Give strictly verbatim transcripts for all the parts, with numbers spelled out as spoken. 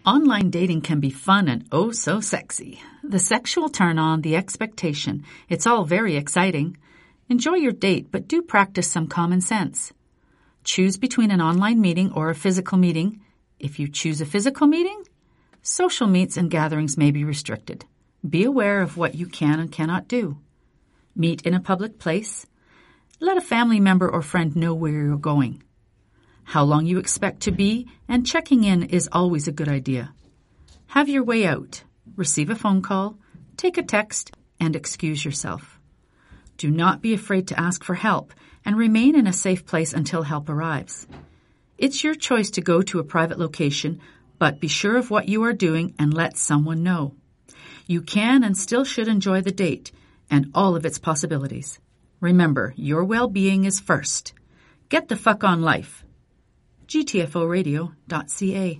Online dating can be fun and oh so sexy. The sexual turn-on, the expectation, it's all very exciting. Enjoy your date, but do practice some common sense. Choose between an online meeting or a physical meeting. If you choose a physical meeting, social meets and gatherings may be restricted. Be aware of what you can and cannot do. Meet in a public place. Let a family member or friend know where you're going. How long you expect to be, and checking in is always a good idea. Have your way out. Receive a phone call, take a text, and excuse yourself. Do not be afraid to ask for help, and remain in a safe place until help arrives. It's your choice to go to a private location, but be sure of what you are doing and let someone know. You can and still should enjoy the date and all of its possibilities. Remember, your well-being is first. Get the fuck on life. G T F O radio dot C A.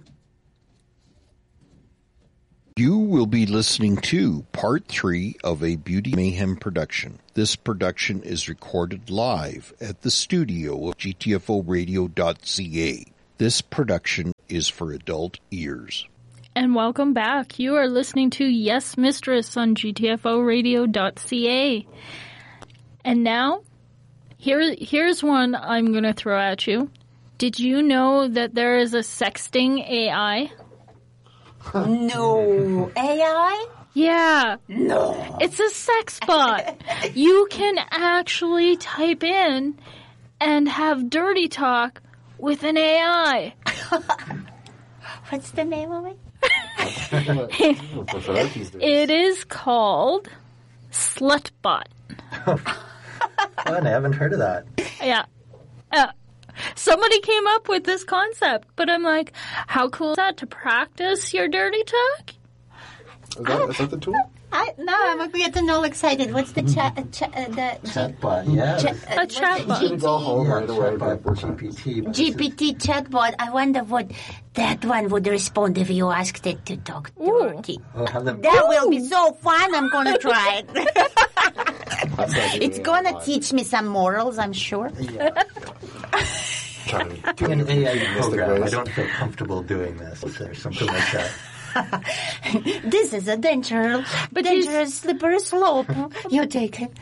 You will be listening to part three of a Beauty Mayhem production. This production is recorded live at the studio of G T F O radio dot C A. This production is for adult ears. And welcome back. You are listening to Yes Mistress on G T F O radio dot C A. And now, here, here's one I'm going to throw at you. Did you know that there is a sexting A I? No. A I? Yeah. No. It's a sex bot. You can actually type in and have dirty talk with an A I. What's the name of it? It is called Slutbot. I haven't heard of that. Yeah. Uh, somebody came up with this concept, but I'm like, how cool is that to practice your dirty talk? Is that, is that the tool? I, no, I'm getting all excited. What's the chat? Uh, cha, uh, the chatbot, yeah. Cha, uh, a chatbot. G- go home yeah, right away. Chatbot, G P T. G P T chatbot. I wonder what that one would respond if you asked it to talk dirty. We'll have them. That will be so fun. I'm going to try it. It's going to teach me some morals, I'm sure. Yeah. An A I program. I don't feel comfortable doing this or something like that. This is a dangerous, but dangerous slippery slope. You take it.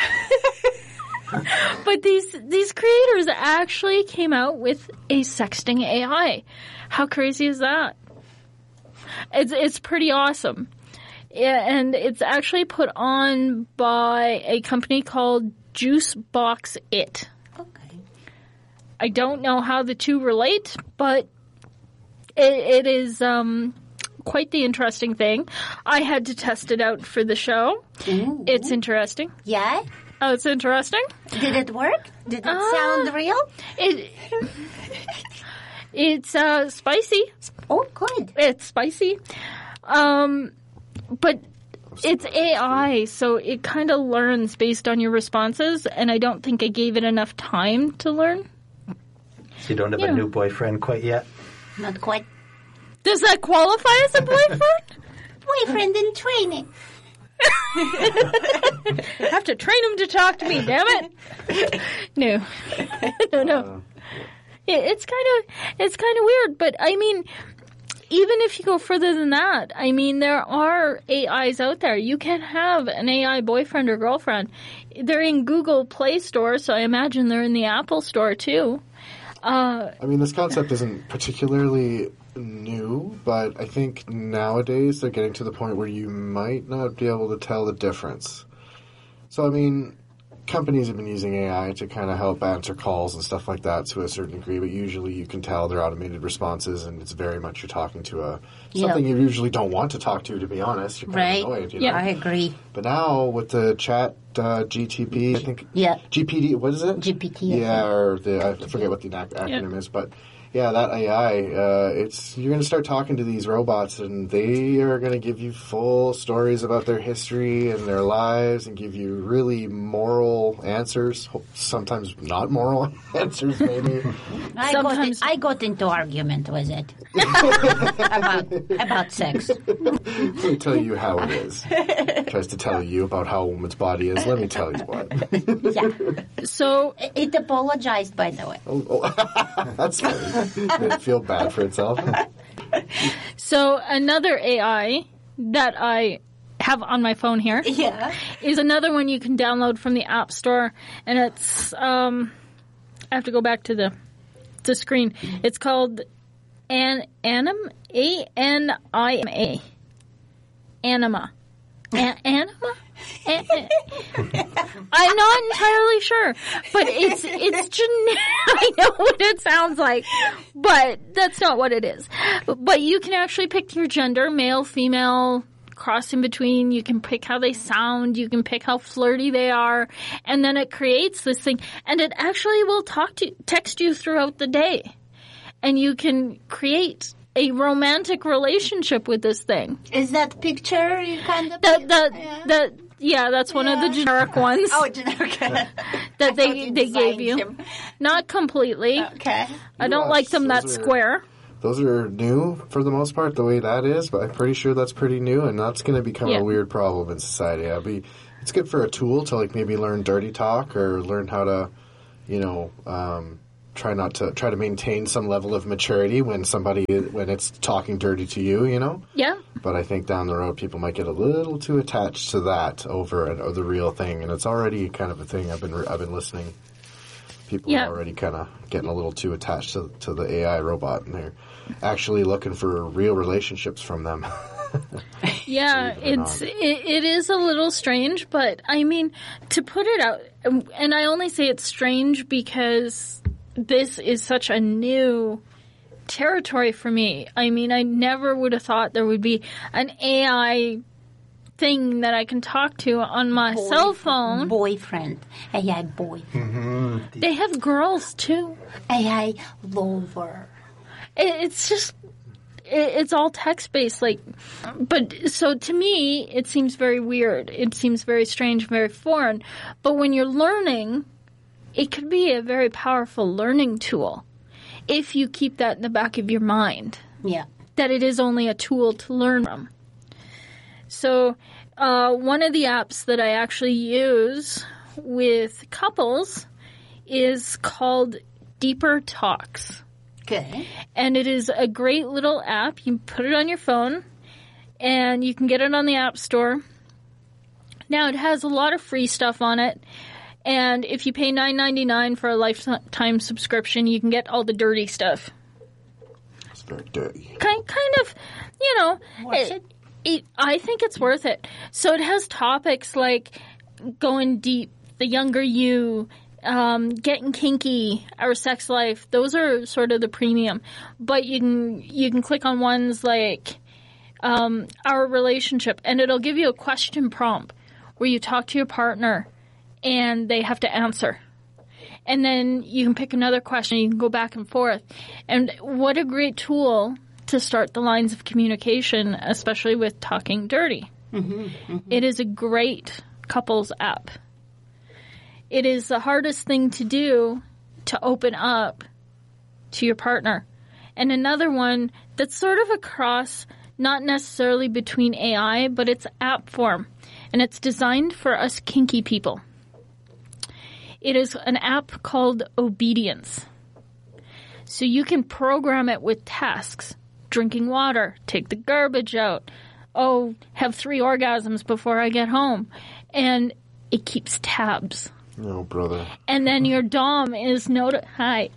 But these these creators actually came out with a sexting A I. How crazy is that? It's it's pretty awesome. Yeah, and it's actually put on by a company called Juicebox It. Okay. I don't know how the two relate, but it, it is um, quite the interesting thing. I had to test it out for the show. Ooh. It's interesting. Yeah? Oh, it's interesting. Did it work? Did it Uh, sound real? It It's uh, spicy. Oh, good. It's spicy. Um, but it's A I, so it kind of learns based on your responses, and I don't think I gave it enough time to learn. So you don't have Yeah. a new boyfriend quite yet? Not quite. Does that qualify as a boyfriend? Boyfriend in training. I have to train him to talk to me, damn it. No. no, no. Yeah, it's kind of, it's kind of weird, but I mean, even if you go further than that, I mean, there are A Is out there. You can have an A I boyfriend or girlfriend. They're in Google Play Store, so I imagine they're in the Apple Store too. Uh, I mean, this concept isn't particularly new, but I think nowadays they're getting to the point where you might not be able to tell the difference. So, I mean, companies have been using A I to kind of help answer calls and stuff like that to a certain degree, but usually you can tell they're automated responses, and it's very much you're talking to a something Yeah. you usually don't want to talk to, to be honest. You're kind Right. of annoyed, you Yeah. know? I agree. But now with the chat uh, G T P, I think Yeah. G P D, what is it? G P T. I Yeah, think. or the I forget what the ac- acronym is, but yeah, that A I. Uh, it's you're going to start talking to these robots, and they are going to give you full stories about their history and their lives, and give you really moral answers. Sometimes not moral answers, maybe. I got, in, Sometimes- I got into argument with it about about sex. Let me tell you how it is. Tries to tell you about how a woman's body is. Let me tell you what. Yeah, so it apologized, by the way. Oh, oh. That's funny. Did it feel bad for itself? So another A I that I have on my phone here Yeah. is another one you can download from the App Store, and it's um, I have to go back to the the screen. It's called An Anim A N I M A Anima. A- Anima? A- a- I'm not entirely sure, but it's it's generic. I know what it sounds like, but that's not what it is. But you can actually pick your gender, male, female, cross in between. You can pick how they sound. You can pick how flirty they are, and then it creates this thing, and it actually will talk to text you throughout the day, and you can create a romantic relationship with this thing. Is that picture you kind of... The, the, yeah. the, yeah, that's one of the generic ones Oh, generic. that they, they gave you. Him. Not completely. Okay. I don't Yes, like them that those are- square. Those are new for the most part, the way that is, but I'm pretty sure that's pretty new, and that's going to become Yeah. a weird problem in society. It'll be, it's good for a tool to like maybe learn dirty talk or learn how to, you know, um, try not to try to maintain some level of maturity when somebody when it's talking dirty to you, you know. Yeah. But I think down the road, people might get a little too attached to that over uh, the real thing, and it's already kind of a thing. I've been I've been listening. People Yeah. are already kind of getting a little too attached to, to the A I robot, and they're actually looking for real relationships from them. Yeah, Believe it or it's not. it, it is a little strange, but I mean, to put it out, and I only say it's strange because this is such a new territory for me. I mean, I never would have thought there would be an A I thing that I can talk to on my cell phone. Boyfriend. A I boyfriend. They have girls too. A I lover. It, it's just it, it's all text based, like. But so to me, it seems very weird. It seems very strange, very foreign. But when you're learning, it could be a very powerful learning tool if you keep that in the back of your mind, Yeah. that it is only a tool to learn from. So uh, one of the apps that I actually use with couples is called Deeper Talks. Okay. And it is a great little app. You put it on your phone, and you can get it on the App Store. Now, it has a lot of free stuff on it. And if you pay nine ninety-nine for a lifetime subscription, you can get all the dirty stuff. It's very dirty. Kind, kind of, you know, Worth it, it, I think it's worth it. So it has topics like going deep, the younger you, um, getting kinky, our sex life. Those are sort of the premium. But you can you can click on ones like um, our relationship, and it'll give you a question prompt where you talk to your partner, and they have to answer. And then you can pick another question. You can go back and forth. And what a great tool to start the lines of communication, especially with talking dirty. Mm-hmm, mm-hmm. It is a great couples app. It is the hardest thing to do to open up to your partner. And another one that's sort of a cross, not necessarily between A I, but it's app form. And it's designed for us kinky people. It is an app called Obedience. So you can program it with tasks. Drinking water, take the garbage out, oh, have three orgasms before I get home. And it keeps tabs. Oh, brother. And then your Dom is noti- Hi.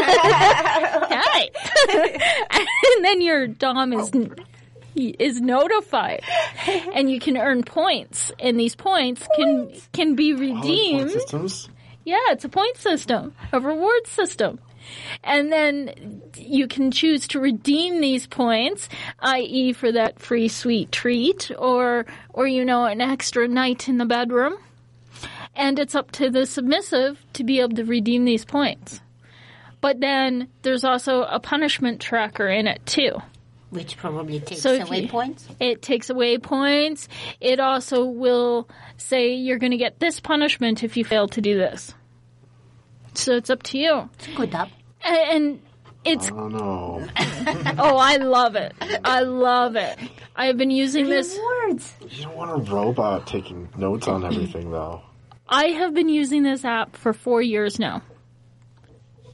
Hi. And then your Dom is is notified. And you can earn points. And these points can can be Oh, like point redeemed. systems? Yeah, it's a point system, a reward system. And then you can choose to redeem these points, that is for that free sweet treat or, or, you know, an extra night in the bedroom. And it's up to the submissive to be able to redeem these points. But then there's also a punishment tracker in it, too. Which probably takes So if away you- points. It takes away points. It also will say you're going to get this punishment if you fail to do this. So it's up to you. It's a good up. And it's, I don't know. oh, I love it. I love it. I've been using this, Rewards. You don't want a robot taking notes on everything, though. I have been using this app for four years now.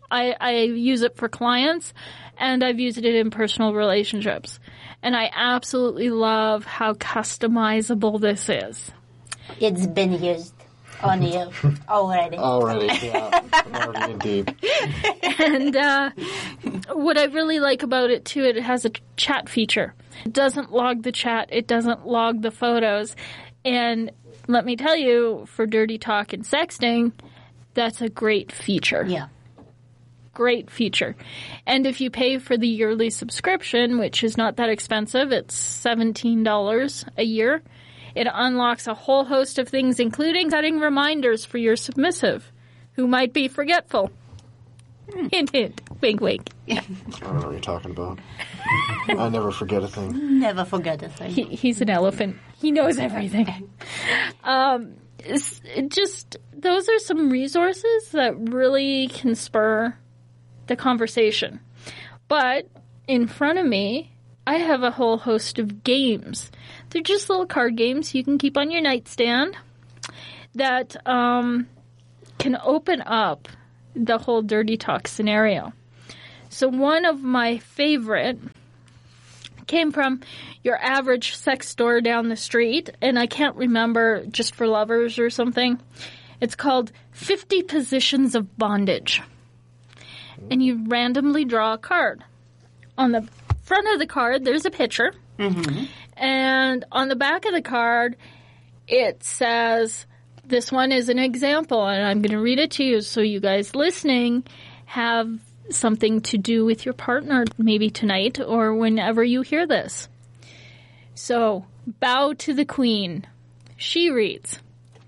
I, I use it for clients, and I've used it in personal relationships. And I absolutely love how customizable this is. It's been used on you already. Already, yeah. I'm already in deep. And uh, what I really like about it, too, it has a chat feature. It doesn't log the chat. It doesn't log the photos. And let me tell you, for dirty talk and sexting, that's a great feature. Yeah. Great feature. And if you pay for the yearly subscription, which is not that expensive, it's seventeen dollars a year, it unlocks a whole host of things, including setting reminders for your submissive, who might be forgetful. Hint, hint. Wink, wink. I don't know what you're talking about. I never forget a thing. Never forget a thing. He, he's an elephant. He knows everything. Um, it's, it just, those are some resources that really can spur the conversation. But in front of me, I have a whole host of games. They're just little card games you can keep on your nightstand that um, can open up the whole dirty talk scenario. So one of my favorite came from your average sex store down the street, and I can't remember, Just for Lovers or something. It's called fifty Positions of Bondage. And you randomly draw a card. On the front of the card, there's a picture. Mm-hmm. And on the back of the card, it says, this one is an example, and I'm going to read it to you so you guys listening have something to do with your partner maybe tonight or whenever you hear this. So, bow to the queen. She reads,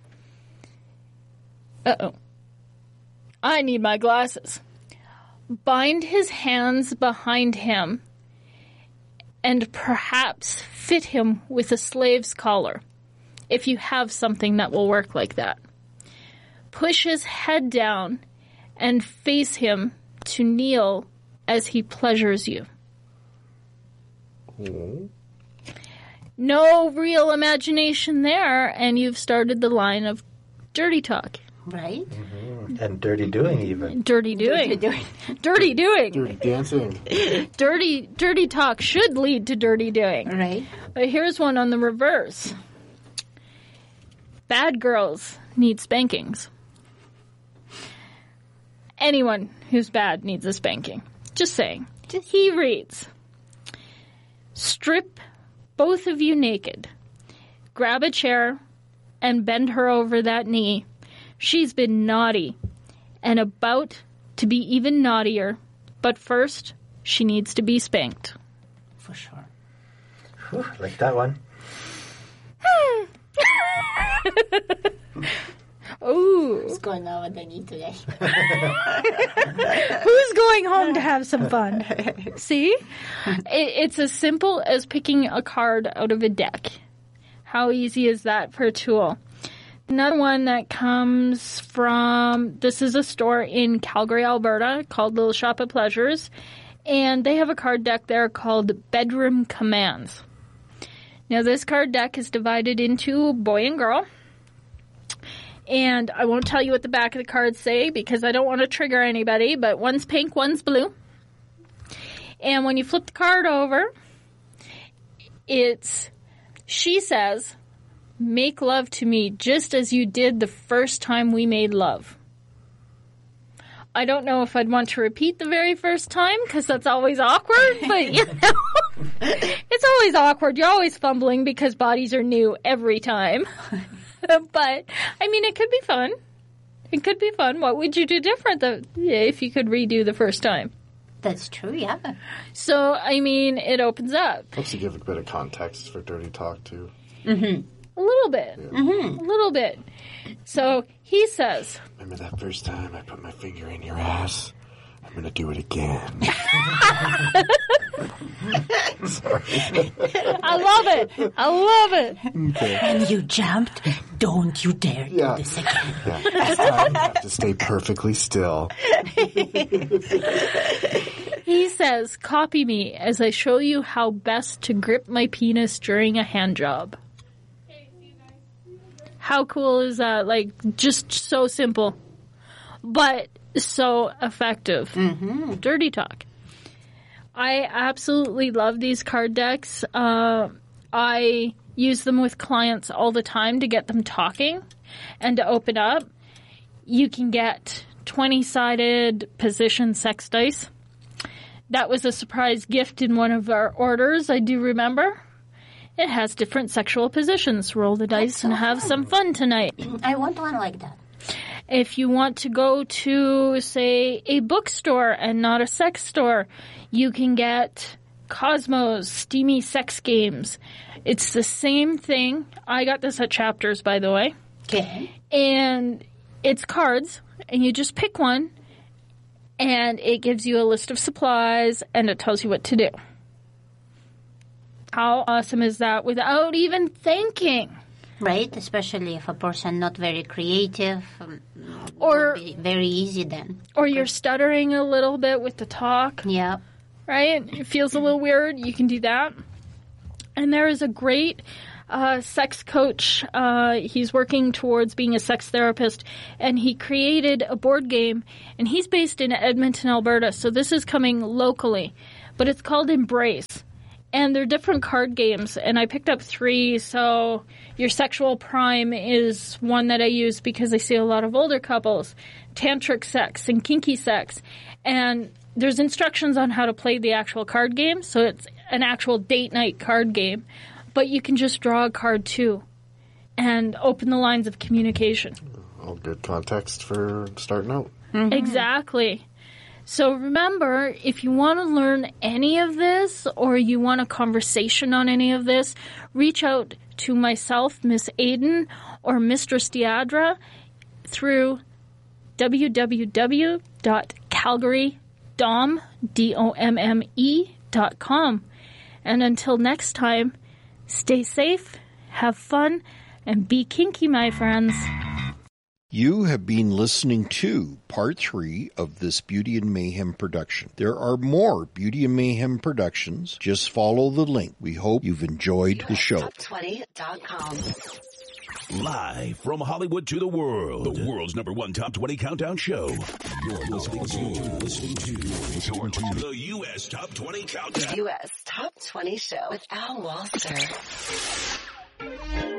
uh-oh. I need my glasses. Bind his hands behind him and perhaps fit him with a slave's collar, if you have something that will work like that. Push his head down and face him to kneel as he pleasures you. Mm. No real imagination there, and you've started the line of dirty talk. Right? Mm-hmm. And dirty doing, even. Dirty doing. Dirty doing. Dirty doing. Dirty dancing. Dirty, dirty talk should lead to dirty doing. Right. But here's one on the reverse. Bad girls need spankings. Anyone who's bad needs a spanking. Just saying. He reads, strip both of you naked. Grab a chair and bend her over that knee. She's been naughty and about to be even naughtier. But first, she needs to be spanked. For sure. Whew, like that one. Ooh. What's going on with the knee today? Who's going home to have some fun? See? It, it's as simple as picking a card out of a deck. How easy is that for a tool? Another one that comes from, this is a store in Calgary, Alberta called Little Shop of Pleasures, and they have a card deck there called Bedroom Commands. Now, this card deck is divided into boy and girl. And I won't tell you what the back of the cards say because I don't want to trigger anybody, but one's pink, one's blue. And when you flip the card over, it's, she says, make love to me just as you did the first time we made love. I don't know if I'd want to repeat the very first time because that's always awkward, but you know, it's always awkward. You're always fumbling because bodies are new every time. But, I mean, it could be fun. It could be fun. What would you do different though, if you could redo the first time? That's true, yeah. So, I mean, it opens up. Helps to give a bit of context for dirty talk, too. Mm-hmm. A little bit. Yeah. Mm-hmm. A little bit. So, he says, remember that first time I put my finger in your ass? I'm going to do it again. Sorry. I love it. I love it. Okay. And you jumped. Don't you dare Yeah. do this again. Yeah. This time you have to stay perfectly still. He says, copy me as I show you how best to grip my penis during a hand job. How cool is that? Like, just so simple. But so effective. Mm-hmm. Dirty talk. I absolutely love these card decks. Uh, I use them with clients all the time to get them talking and to open up. You can get twenty-sided position sex dice. That was a surprise gift in one of our orders, I do remember. It has different sexual positions. Roll the dice and have some fun tonight. I want one like that. If you want to go to, say, a bookstore and not a sex store, you can get Cosmos Steamy Sex Games. It's the same thing. I got this at Chapters, by the way. Okay. And it's cards, and you just pick one, and it gives you a list of supplies, and it tells you what to do. How awesome is that without even thinking? Right, especially if a person not very creative, um, Or- will be very easy then. Or you're stuttering a little bit with the talk, Yeah. right? It feels a little weird. You can do that. And there is a great uh, sex coach. Uh, he's working towards being a sex therapist, and he created a board game, and he's based in Edmonton, Alberta, so this is coming locally. But it's called Embrace. And they're different card games, and I picked up three. So your Sexual Prime is one that I use because I see a lot of older couples, tantric sex and kinky sex. And there's instructions on how to play the actual card game, so it's an actual date night card game. But you can just draw a card too and open the lines of communication. All good context for starting out. Mm-hmm. Exactly. So remember, if you want to learn any of this or you want a conversation on any of this, reach out to myself, Miss Aiden, or Mistress Deidre through w w w dot calgary dom dot com. And until next time, stay safe, have fun, and be kinky, my friends. You have been listening to part three of this Beauty and Mayhem production. There are more Beauty and Mayhem productions. Just follow the link. We hope you've enjoyed the show. top twenty dot com. Live from Hollywood to the world, the world's number one top twenty countdown show. You're listening to, listening to, listening to the U S Top twenty Countdown. U S Top twenty Show with Al Walser.